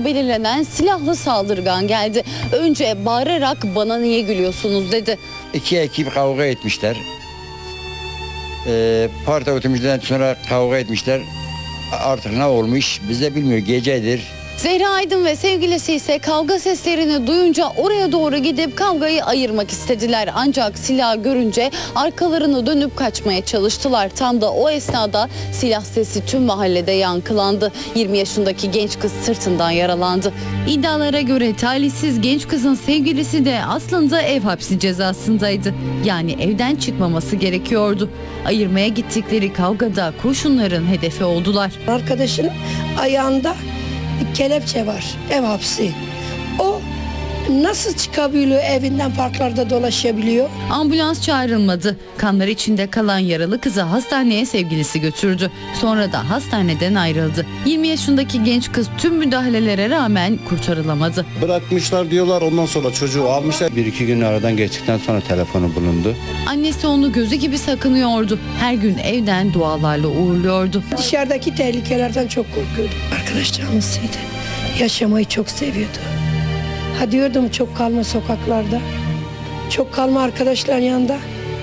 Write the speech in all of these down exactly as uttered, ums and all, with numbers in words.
olduğu belirlenen silahlı saldırgan geldi. Önce bağırarak "bana niye gülüyorsunuz" dedi. İki ekip kavga etmişler. Ee, parti otomobillerinden sonra kavga etmişler. Artık ne olmuş biz de bilmiyoruz, gecedir. Zehra Aydın ve sevgilisi ise kavga seslerini duyunca oraya doğru gidip kavgayı ayırmak istediler. Ancak silah görünce arkalarını dönüp kaçmaya çalıştılar. Tam da o esnada silah sesi tüm mahallede yankılandı. yirmi yaşındaki genç kız sırtından yaralandı. İddialara göre talihsiz genç kızın sevgilisi de aslında ev hapsi cezasındaydı. Yani evden çıkmaması gerekiyordu. Ayırmaya gittikleri kavgada kurşunların hedefi oldular. Arkadaşının ayağında kelepçe var, ev hapsi. O nasıl çıkabiliyor, evinden parklarda dolaşabiliyor? Ambulans çağrılmadı. Kanlar içinde kalan yaralı kızı hastaneye sevgilisi götürdü. Sonra da hastaneden ayrıldı. yirmi yaşındaki genç kız tüm müdahalelere rağmen kurtarılamadı. Bırakmışlar diyorlar, ondan sonra çocuğu almışlar. Bir iki gün aradan geçtikten sonra telefonu bulundu. Annesi onu gözü gibi sakınıyordu. Her gün evden dualarla uğurluyordu. Dışarıdaki tehlikelerden çok korkuyordu. Arkadaş canlısıydı. Yaşamayı çok seviyordu. Ha diyordum çok kalma sokaklarda. Çok kalma arkadaşların yanında.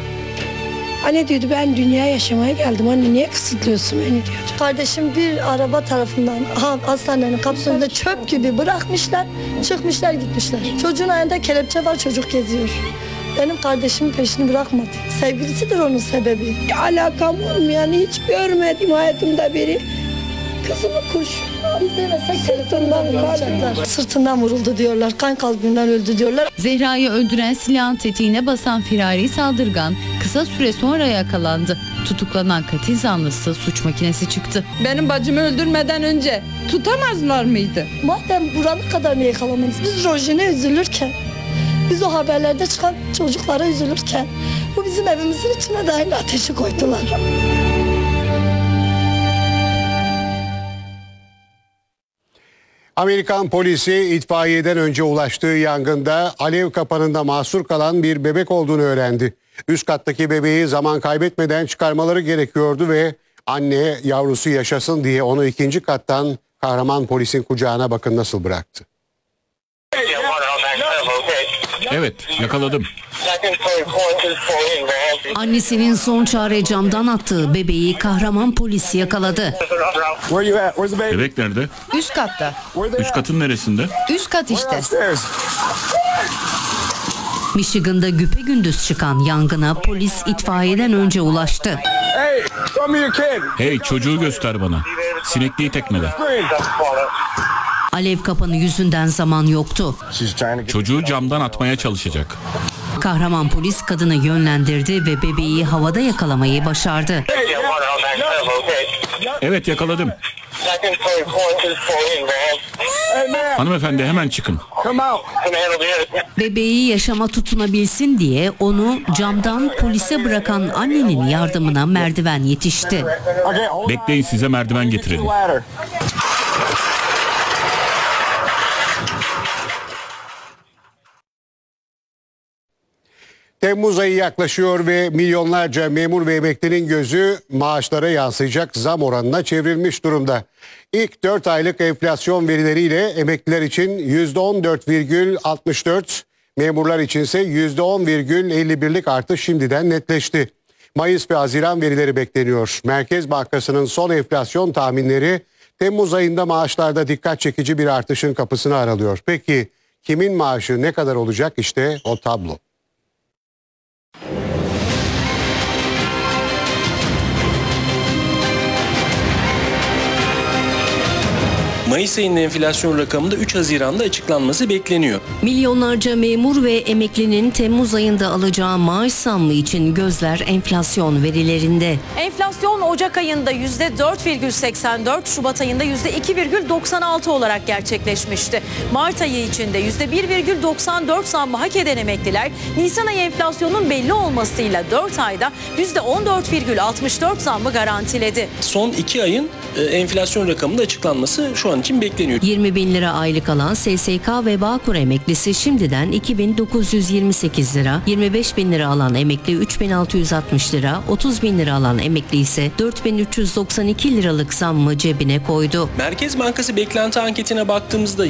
Anne diyordu ben dünyaya yaşamaya geldim. Anne niye kısıtlıyorsun beni diyordu. Kardeşim bir araba tarafından hastanenin kapısında çöp gibi bırakmışlar. Çıkmışlar gitmişler. Çocuğun ayağında kelepçe var, çocuk geziyor. Benim kardeşimin peşini bırakmadı. Sevgilisidir onun sebebi. Alakam olmayan hiç görmedim hayatımda biri. Kızımı kurşun sırtından vurdular. Sırtından vuruldu diyorlar. Kan kaybından öldü diyorlar. Zehra'yı öldüren silahın tetiğine basan firari saldırgan kısa süre sonra yakalandı. Tutuklanan katil zanlısı suç makinesi çıktı. Benim bacımı öldürmeden önce tutamazlar mıydı? Madem buranın kadar niye yakalamadınız? Biz Rojin'e üzülürken, biz o haberlerde çıkan çocuklara üzülürken bu bizim evimizin içine de aynı ateşi koydular. Amerikan polisi itfaiyeden önce ulaştığı yangında alev kapanında mahsur kalan bir bebek olduğunu öğrendi. Üst kattaki bebeği zaman kaybetmeden çıkarmaları gerekiyordu ve anne yavrusu yaşasın diye onu ikinci kattan kahraman polisin kucağına bakın nasıl bıraktı. Evet, yakaladım. Annesinin son çare camdan attığı bebeği kahraman polis yakaladı. Bebek nerede? Üst katta. Üst katın neresinde? Üst kat işte. Michigan'da güpegündüz çıkan yangına polis itfaiyeden önce ulaştı. Hey, çocuğu göster bana. Sinekliği tekmele. Alev kapanı yüzünden zaman yoktu. Çocuğu camdan atmaya çalışacak. Kahraman polis kadını yönlendirdi ve bebeği havada yakalamayı başardı. Evet, yakaladım. Hanımefendi hemen çıkın. Bebeği yaşama tutunabilsin diye onu camdan polise bırakan annenin yardımına merdiven yetişti. Bekleyin, size merdiven getirelim. Temmuz ayı yaklaşıyor ve milyonlarca memur ve emeklinin gözü maaşlara yansıyacak zam oranına çevrilmiş durumda. İlk dört aylık enflasyon verileriyle emekliler için yüzde on dört virgül altmış dört, memurlar içinse yüzde on virgül elli birlik artış şimdiden netleşti. Mayıs ve Haziran verileri bekleniyor. Merkez Bankası'nın son enflasyon tahminleri Temmuz ayında maaşlarda dikkat çekici bir artışın kapısını aralıyor. Peki kimin maaşı ne kadar olacak, işte o tablo. Mayıs ayının enflasyon rakamında üç Haziran'da açıklanması bekleniyor. Milyonlarca memur ve emeklinin Temmuz ayında alacağı maaş zammı için gözler enflasyon verilerinde. Enflasyon Ocak ayında yüzde dört virgül seksen dört, Şubat ayında yüzde iki virgül doksan altı olarak gerçekleşmişti. Mart ayı içinde yüzde bir virgül doksan dört zammı hak eden emekliler, Nisan ayı enflasyonun belli olmasıyla dört ayda yüzde on dört virgül altmış dört zammı garantiledi. Son iki ayın enflasyon rakamında açıklanması şu an için bekleniyor. yirmi bin lira aylık alan S S K ve Bağkur emeklisi şimdiden iki bin dokuz yüz yirmi sekiz lira, yirmi beş bin lira alan emekli üç bin altı yüz altmış lira, otuz bin lira alan emekli ise dört bin üç yüz doksan iki liralık zammı cebine koydu. Merkez Bankası beklenti anketine baktığımızda